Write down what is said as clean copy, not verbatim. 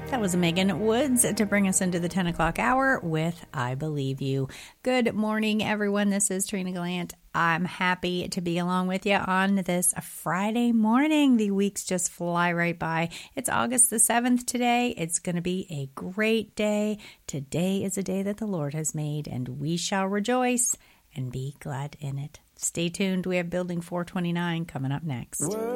That was Megan Woods to bring us into the 10 o'clock hour with I Believe You. Good morning, everyone. This is Trina Gallant. I'm happy to be along with you on this Friday morning. The weeks just fly right by. It's August the 7th today. It's going to be a great day. Today is a day that the Lord has made, and we shall rejoice and be glad in it. Stay tuned. We have Building 429 coming up next.